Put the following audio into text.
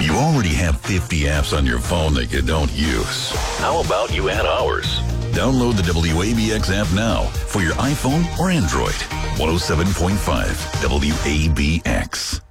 You already have 50 apps on your phone that you don't use. How about you add ours? Download the WABX app now for your iPhone or Android. 107.5 WABX.